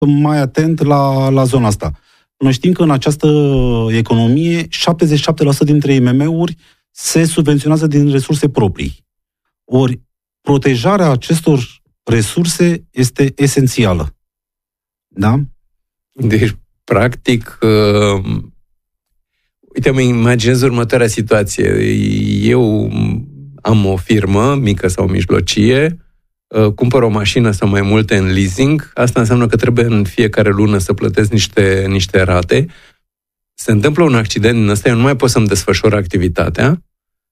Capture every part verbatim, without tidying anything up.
mai atent la, la zona asta. Noi știm că în această economie șaptezeci și șapte la sută dintre I M M-uri se subvenționează din resurse proprii. Ori protejarea acestor resurse este esențială. Da? Deci, practic, uh, uite, mă imaginez următoarea situație. Eu am o firmă, mică sau mijlocie, uh, cumpăr o mașină sau mai multe în leasing, asta înseamnă că trebuie în fiecare lună să plătesc niște, niște rate. Se întâmplă un accident din ăsta, eu nu mai pot să-mi desfășor activitatea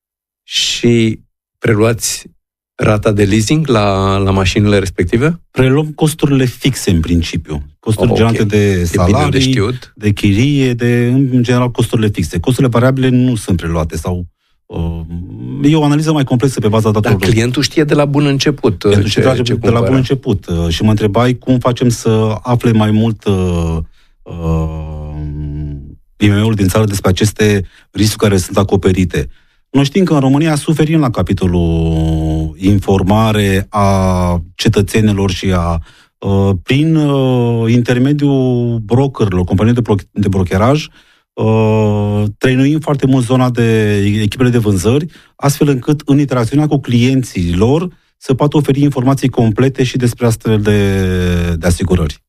și preluați rata de leasing la, la mașinile respective? Preluăm costurile fixe în principiu. Costuri oh, generate okay. de salarii, de, de chirie, de, în general, costurile fixe. Costurile variabile nu sunt preluate sau uh, e o analiză mai complexă pe baza datelor. Dar clientul știe de la bun început. Clientul ce, știe ce de la bun început. Uh, și mă întrebai cum facem să afle mai mult uh, uh, I M M-ul din țară despre aceste riscuri care sunt acoperite. Noi știm că în România suferim la capitolul informare a cetățenilor și a uh, prin uh, intermediul brokerilor, companiilor de, bro- de brokeraj, uh, trăinuim foarte mult zona de echipele de vânzări, astfel încât în interacțiunea cu clienții lor se poate oferi informații complete și despre astfel de, de asigurări.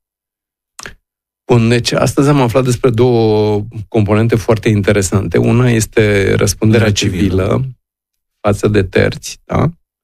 Bun, deci astăzi am aflat despre două componente foarte interesante. Una este răspunderea civilă, civilă față de terți, da?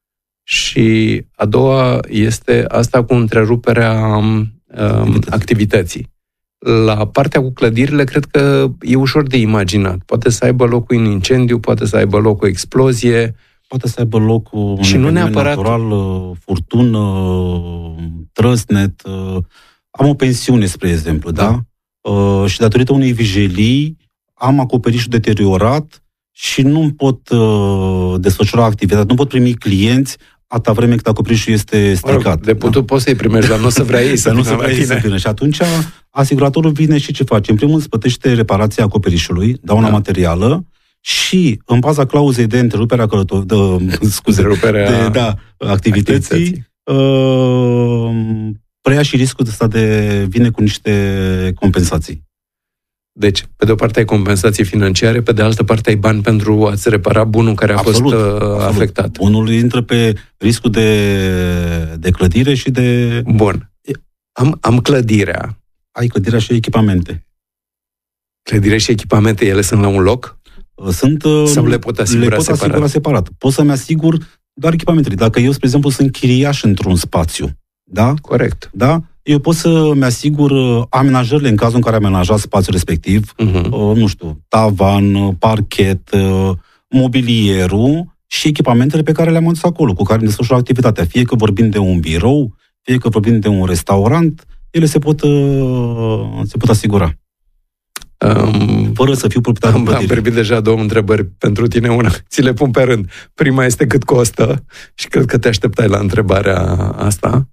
Și a doua este asta cu întreruperea um, activității. activității. La partea cu clădirile, cred că e ușor de imaginat. Poate să aibă loc un incendiu, poate să aibă loc o explozie. Poate să aibă loc un și nu neapărat natural, furtună, trăsnet. Am o pensiune, spre exemplu, da? da? Uh, și datorită unei vijelii am acoperișul deteriorat și nu pot uh, desfășura activitatea, nu pot primi clienți atâta vreme cât acoperișul este stricat. De putut da? Poți să-i primești, dar nu o să vrea ei să vină la tine. Să vină. Și atunci asiguratorul vine și ce face? În primul rând îți plătește reparația acoperișului, dauna da. materială, și în baza clauzei de întrerupere călător... de, scuze, de, da, activității, activității. Uh, preia și riscul ăsta de vine cu niște compensații. Deci, pe de o parte ai compensații financiare, pe de altă parte ai bani pentru a-ți repara bunul care a absolut, fost uh, absolut. afectat. Bunul intră pe riscul de, de clădire și de... Bun. Am, am clădirea. Ai clădirea și echipamente. Clădire și echipamente, ele sunt la un loc? Sunt... Sau le pot asigura le pot separat? asigura separat. Pot să-mi asigur doar echipamentele. Dacă eu, spre exemplu, sunt chiriaș într-un spațiu, da? Corect. Da? Eu pot să-mi asigur amenajările în cazul în care am amenajat spațiul respectiv, uh-huh. uh, nu știu, tavan, parchet, uh, mobilierul și echipamentele pe care le-am adus acolo, cu care îmi desfășură activitatea. Fie că vorbim de un birou, fie că vorbim de un restaurant, ele se pot, uh, se pot asigura. Um, Fără să fiu proprietar de clădire. Am primit deja două întrebări pentru tine, una. Ți le pun pe rând. Prima este cât costă și cred că te așteptai la întrebarea asta.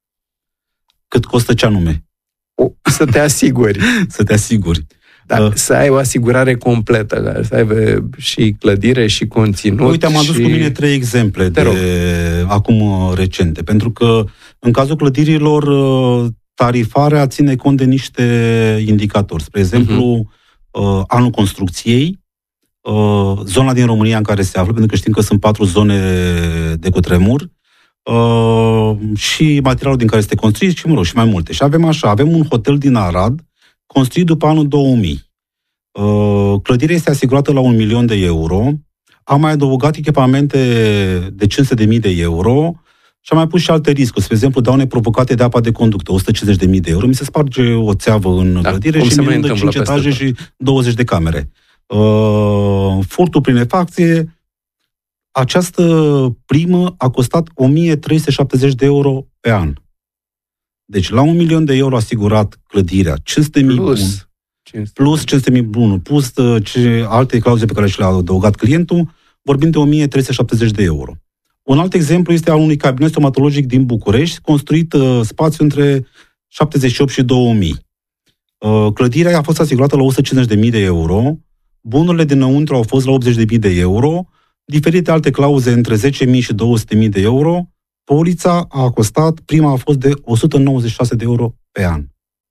Cât costă ce anume? O, să te asiguri. Să te asiguri. Dar uh, să ai o asigurare completă, să aibă și clădire și conținut. Uite, am adus și... cu mine trei exemple de acum recente, pentru că în cazul clădirilor tarifarea ține cont de niște indicatori. Spre exemplu, uh-huh. anul construcției, zona din România în care se află, pentru că știm că sunt patru zone de cutremur, Uh, și materialul din care este construit și, mă rog, și mai multe. Și avem așa, avem un hotel din Arad construit după anul două mii. Uh, clădirea este asigurată la un milion de euro. Am mai adăugat echipamente de cinci sute de mii de euro și am mai pus și alte riscuri. Spre exemplu, daune provocate de apa de conductă, o sută cincizeci de mii de euro. Mi se sparge o țeavă în da, clădire și mi de cinci etaje și douăzeci de camere. Uh, furtul prin efacție. Această primă a costat o mie trei sute șaptezeci de euro pe an. Deci la un milion de euro asigurat clădirea, cinci sute de mii plus, plus cinci sute de mii bunuri, plus ce, alte clauze pe care și le-a adăugat clientul, vorbim de o mie trei sute șaptezeci de euro. Un alt exemplu este al unui cabinet stomatologic din București, construit uh, spațiu între șaptezeci și opt și două mii. Uh, clădirea a fost asigurată la o sută cincizeci de mii de euro, bunurile dinăuntru au fost la optzeci de mii de euro, diferite alte clauze între zece mii și două sute de mii de euro. Polița a costat, prima a fost de o sută nouăzeci și șase de euro pe an.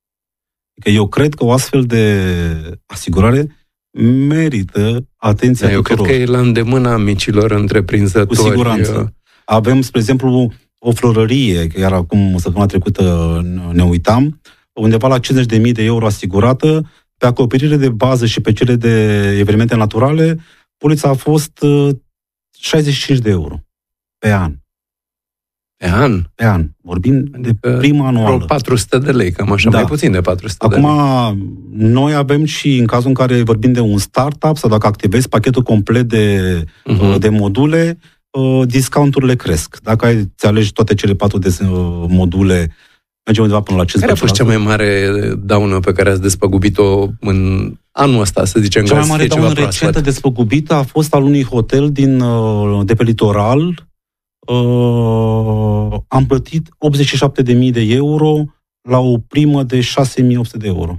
Că eu cred că o astfel de asigurare merită atenția da, eu tuturor. cred că e la îndemâna micilor întreprinzători. Cu siguranță. Avem, spre exemplu, o florărie, iar acum, săptămâna trecută ne uitam, undeva la cincizeci de mii de euro asigurată, pe acoperire de bază și pe cele de evenimente naturale, polița a fost șaizeci și cinci de euro pe an. Pe an? Pe an. Vorbim adică de prima anuală. patru sute de lei, cam așa, da. Mai puțin de patru sute Acum, de lei. noi avem și, în cazul în care vorbim de un startup, sau dacă activezi pachetul complet de, uh-huh. de module, discounturile cresc. Dacă ai, ți alegi toate cele patru de module, merge undeva până la cincisprezece la sută. Care a fost cea mai mare daună pe care ați despăgubit-o în anul ăsta, să zicem? Cea mai mare daună recentă despăgubită a fost al unui hotel din, de pe litoral. Uh, am plătit optzeci și șapte de mii de euro la o primă de șase mii opt sute de euro.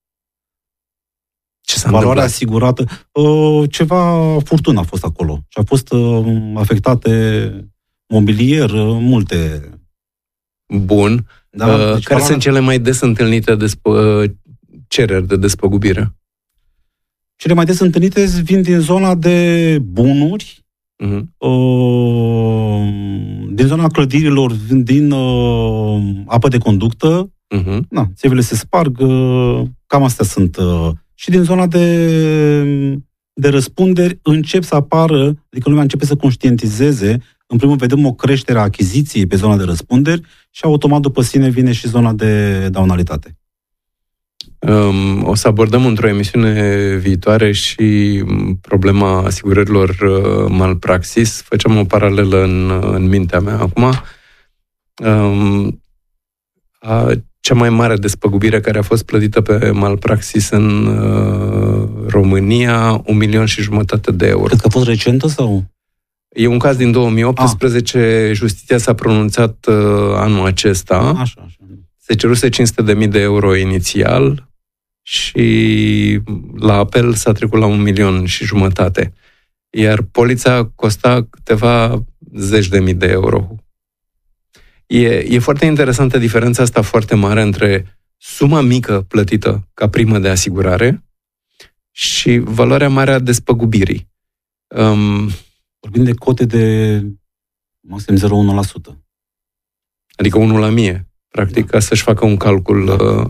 Ce s-a Valoarea întâmplat? asigurată, uh, ceva furtună a fost acolo și a fost uh, afectate mobilier, uh, multe. Bun. Da, uh, deci care valoarea... sunt cele mai des întâlnite despă... cereri de despăgubire? Cele mai des întâlnite vin din zona de bunuri, uh-huh. uh, din zona clădirilor, din uh, apă de conductă, uh-huh. na, țevele se sparg, uh, cam astea sunt. Uh, și din zona de, de răspunderi încep să apară, adică lumea începe să conștientizeze. În primul vedem o creștere a achiziției pe zona de răspunderi și automat după sine vine și zona de daunalitate. Um, o să abordăm într-o emisiune viitoare și problema asigurărilor uh, malpraxis. Facem o paralelă în, în mintea mea acum. Um, a, cea mai mare despăgubire care a fost plătită pe malpraxis în uh, România, un milion și jumătate de euro. Cred că a fost recentă sau? E un caz din două mii optsprezece, ah. Justiția s-a pronunțat uh, anul acesta. Așa, așa. Se ceruse cinci sute de mii de euro inițial și la apel s-a trecut la un milion și jumătate. Iar polița costa câteva zeci de mii de euro. E, e foarte interesantă diferența asta foarte mare între suma mică plătită ca primă de asigurare și valoarea mare a despăgubirii. Um, Vorbim de cote de maxim zero virgulă unu la sută. Adică unu la mie, practic, ca să-și facă un calcul. Uh,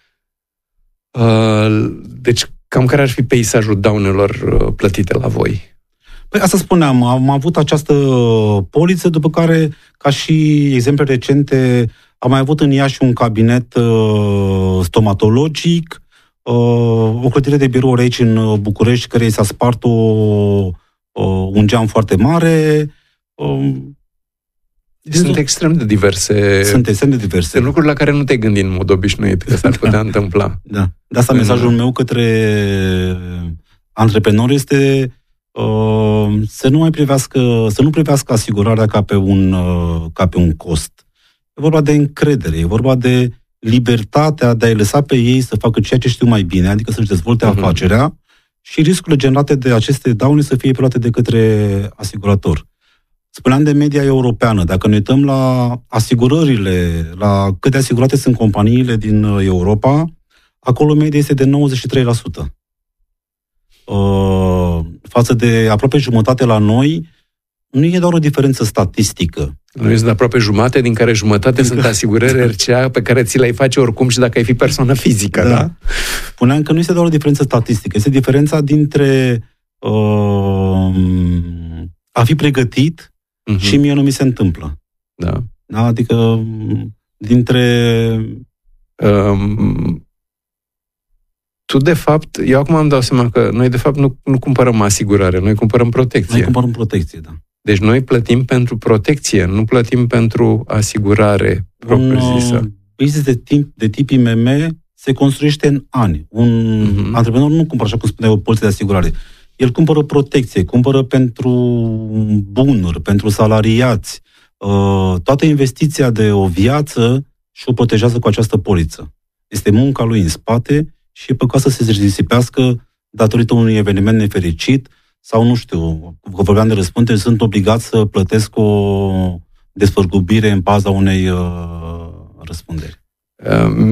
uh, deci, cam care ar fi peisajul daunelor uh, plătite la voi? Păi asta spuneam, am avut această poliță, după care, ca și exemple recente, am mai avut în Iași un cabinet uh, stomatologic, uh, o clădire de birouri aici în București, care i s-a spart o, uh, un geam foarte mare. Uh, Sunt extrem de diverse. Sunt extrem de diverse. Sunt lucruri la care nu te gândi în mod obișnuit că s-ar putea întâmpla. Da. De asta mesajul meu către antreprenori este uh, să nu mai privească, să nu privească asigurarea ca pe un, uh, ca pe un cost. E vorba de încredere, e vorba de libertatea de a-i lăsa pe ei să facă ceea ce știu mai bine, adică să-și dezvolte uh-huh. afacerea și riscurile generate de aceste daune să fie preluate de către asigurator. Spuneam de media europeană. Dacă ne uităm la asigurările, la cât de asigurate sunt companiile din Europa, acolo media este de nouăzeci și trei la sută. Uh, față de aproape jumătate la noi, nu e doar o diferență statistică. Noi sunt aproape jumate, din care jumătate sunt asigurări R C A pe care ți le-ai face oricum și dacă ai fi persoană fizică, da? da? Spuneam că nu este doar o diferență statistică, este diferența dintre uh, a fi pregătit uh-huh. și mie nu mi se întâmplă. Da. Da? Adică dintre... Um, tu, de fapt, eu acum îmi dau seama că noi, de fapt, nu, nu cumpărăm asigurare, noi cumpărăm protecție. Noi cumpărăm protecție, da. Deci noi plătim pentru protecție, nu plătim pentru asigurare propriu-zisă. Un business de tip, de tip I M M se construiește în ani. Un uh-huh. antreprenor nu cumpără, așa cum spuneai, o poliță de asigurare. El cumpără protecție, cumpără pentru bunuri, pentru salariați. Toată investiția de o viață și o protejează cu această poliță. Este munca lui în spate și e păcat să se risipească datorită unui eveniment nefericit sau, nu știu, că vorbeam de răspundere, sunt obligat să plătesc o despăgubire în baza unei uh, răspunderi. Um,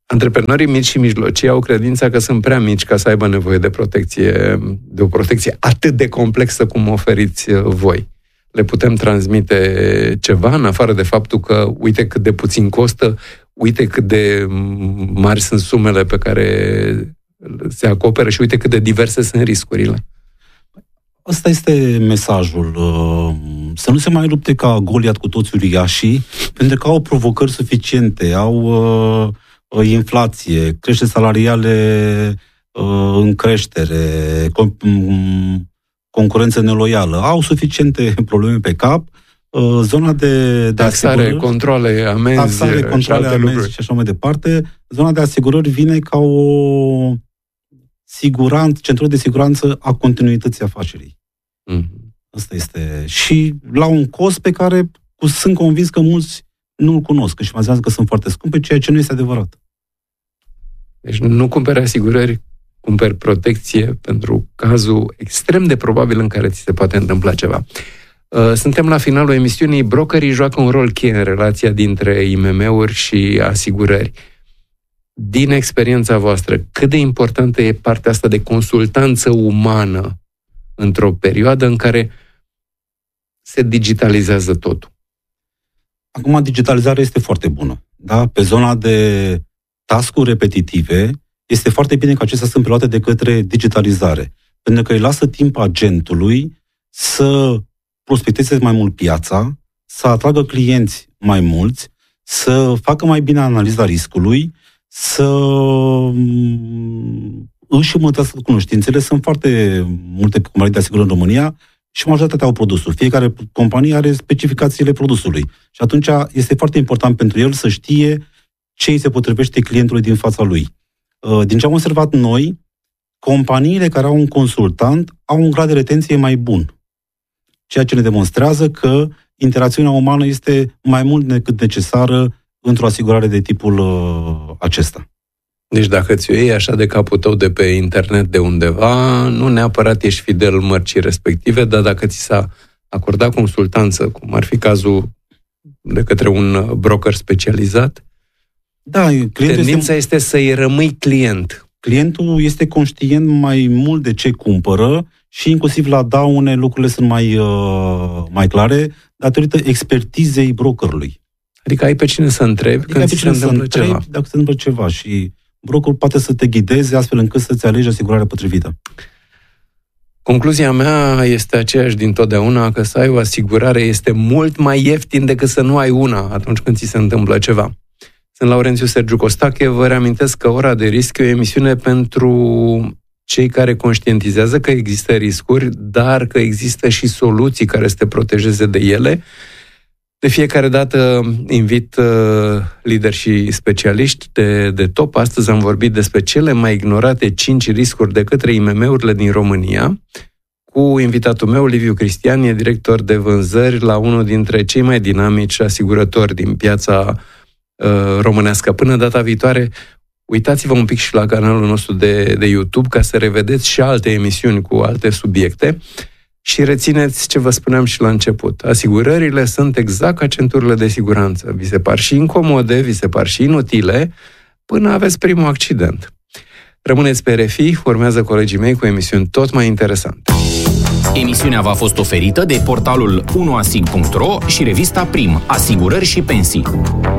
Antreprenorii mici și mijlocii au credința că sunt prea mici ca să aibă nevoie de protecție, de o protecție atât de complexă cum oferiți voi. Le putem transmite ceva, în afară de faptul că uite cât de puțin costă, uite cât de mari sunt sumele pe care se acoperă și uite cât de diverse sunt riscurile. Ăsta este mesajul. Să nu se mai lupte ca Goliat cu toți uriașii, pentru că au provocări suficiente, au inflație, creșteri salariale în creștere, concurență neloială. Au suficiente probleme pe cap. Zona de, de taxare, asigurări, controle, amenzi, taxare, controle, amenzi lucruri. Și așa mai departe. Zona de asigurări vine ca o siguranță, centru de siguranță a continuității afacerii. Mm-hmm. Asta este. Și la un cost pe care sunt convins că mulți nu-l cunosc și imaginează că sunt foarte scumpe, ceea ce nu este adevărat. Deci nu cumperi asigurări, cumperi protecție pentru cazul extrem de probabil în care ți se poate întâmpla ceva. Suntem la finalul emisiunii. Brokerii joacă un rol cheie în relația dintre I M M-uri și asigurări. Din experiența voastră, cât de importantă e partea asta de consultanță umană într-o perioadă în care se digitalizează totul? Acum, digitalizarea este foarte bună. Da? Pe zona de task-uri repetitive, este foarte bine că acestea sunt preluate de către digitalizare. Pentru că îi lasă timp agentului să prospecteze mai mult piața, să atragă clienți mai mulți, să facă mai bine analiza riscului, să își îmbunătățească cunoștințele. Sunt foarte multe companii de asigurări în România și majoritatea au produsul. Fiecare companie are specificațiile produsului. Și atunci este foarte important pentru el să știe ce îi se potrivește clientului din fața lui. Din ce am observat noi, companiile care au un consultant au un grad de retenție mai bun. Ceea ce ne demonstrează că interacțiunea umană este mai mult decât necesară într-o asigurare de tipul uh, acesta. Deci dacă ți-o iei așa de capul tău de pe internet de undeva, nu neapărat ești fidel mărcii respective, dar dacă ți s-a acordat consultanță, cum ar fi cazul de către un broker specializat, da, tendința este... este să-i rămâi client. Clientul este conștient mai mult de ce cumpără și inclusiv la daune lucrurile sunt mai, uh, mai clare datorită expertizei brokerului. Adică ai pe cine să întrebi adică când ți se întâmplă ceva. Dacă se întâmplă ceva și brokerul poate să te ghideze astfel încât să-ți alegi asigurarea potrivită. Concluzia mea este aceeași dintotdeauna, că să ai o asigurare este mult mai ieftin decât să nu ai una atunci când ți se întâmplă ceva. Sunt Laurențiu Sergiu Costache, vă reamintesc că Ora de Risc e o emisiune pentru cei care conștientizează că există riscuri, dar că există și soluții care să te protejeze de ele. De fiecare dată invit uh, lideri și specialiști de, de top. Astăzi am vorbit despre cele mai ignorate cinci riscuri de către I M M-urile din România, cu invitatul meu, Liviu Cristian, e director de vânzări la unul dintre cei mai dinamici asigurători din piața uh, românească. Până data viitoare, uitați-vă un pic și la canalul nostru de, de YouTube ca să revedeți și alte emisiuni cu alte subiecte. Și rețineți ce vă spuneam și la început. Asigurările sunt exact ca centurile de siguranță. Vi se par și incomode, vi se par și inutile, până aveți primul accident. Rămâneți pe R F I, urmează colegii mei cu emisiuni tot mai interesante. Emisiunea v-a fost oferită de portalul unu asig punct ro și revista Prim, Asigurări și Pensii.